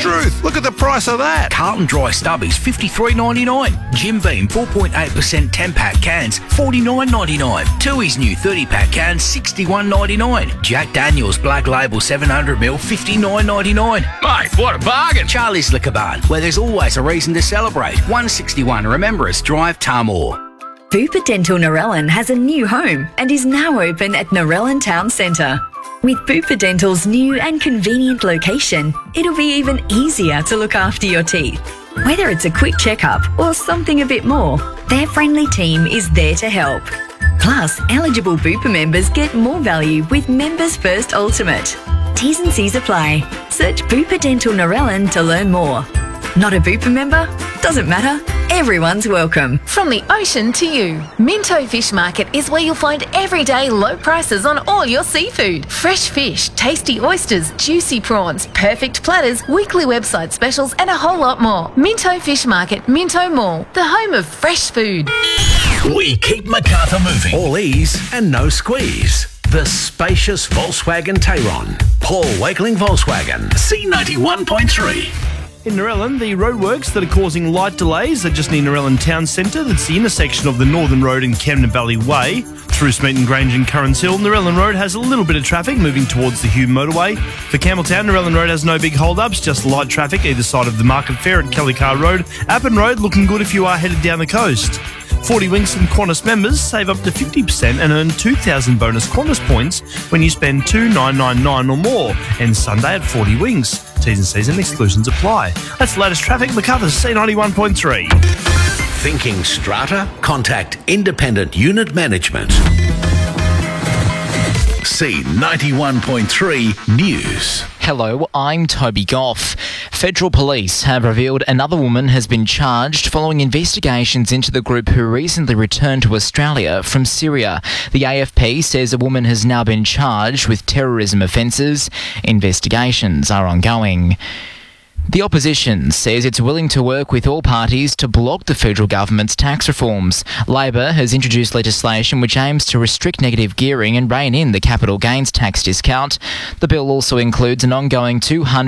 Struth, look at the price of that. Carlton Dry Stubbies, $53.99. Jim Beam 4.8% 10-pack cans, $49.99. Tooheys new 30-pack cans, $61.99. Jack Daniel's Black Label 700ml, $59.99. Mate, what a bargain. Charlie's Liquor Barn, where there's always a reason to celebrate. 161 Remember Us Drive, Tarmore. Bupa Dental Narellan has a new home and is now open at Narellan Town Centre. With Bupa Dental's new and convenient location, it'll be even easier to look after your teeth. Whether it's a quick checkup or something a bit more, their friendly team is there to help. Plus, eligible Bupa members get more value with Members First Ultimate. T's and C's apply. Search Bupa Dental Narellan to learn more. Not a Bupa member? Doesn't matter. Everyone's welcome. From the ocean to you, Minto Fish Market is where you'll find everyday low prices on all your seafood. Fresh fish, tasty oysters, juicy prawns, perfect platters, weekly website specials and a whole lot more. Minto Fish Market, Minto Mall, the home of fresh food. We keep Macarthur moving. All ease and no squeeze. The spacious Volkswagen Tayron. Paul Wakeling Volkswagen. C91.3. In Narellan, the roadworks that are causing light delays are just near Narellan Town Centre. That's the intersection of the Northern Road and Camden Valley Way. Through Smeaton Grange and Currans Hill, Narellan Road has a little bit of traffic moving towards the Hume motorway. For Campbelltown, Narellan Road has no big hold-ups, just light traffic either side of the Market Fair at Kelly Carr Road. Appin Road looking good if you are headed down the coast. 40 Winks and Qantas members save up to 50% and earn 2,000 bonus Qantas points when you spend $2,999 or more. And Sunday at 40 Winks. T's and C's and exclusions apply. That's the latest traffic. Macarthur's C91.3. Thinking strata? Contact Independent Unit Management. C91.3 News. Hello, I'm Toby Goff. Federal police have revealed another woman has been charged following investigations into the group who recently returned to Australia from Syria. The AFP says a woman has now been charged with terrorism offences. Investigations are ongoing. The opposition says it's willing to work with all parties to block the federal government's tax reforms. Labor has introduced legislation which aims to restrict negative gearing and rein in the capital gains tax discount. The bill also includes an ongoing $200